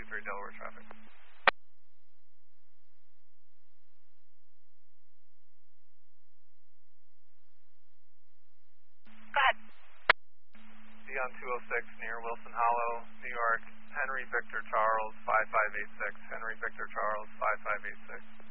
203 Delaware traffic. Go ahead. Be on 206 near Wilson Hollow, New York, Henry Victor Charles 5586, Henry Victor Charles 5586.